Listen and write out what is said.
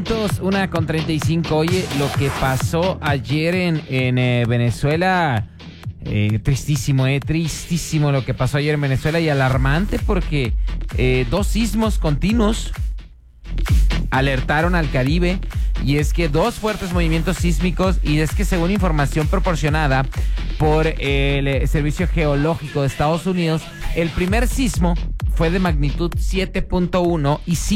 1:35. Oye, lo que pasó ayer en Venezuela, tristísimo, tristísimo lo que pasó ayer en Venezuela y alarmante porque 2 sismos continuos alertaron al Caribe, y es que 2 fuertes movimientos sísmicos, y es que según información proporcionada por el Servicio Geológico de Estados Unidos, el primer sismo fue de magnitud 7.1 y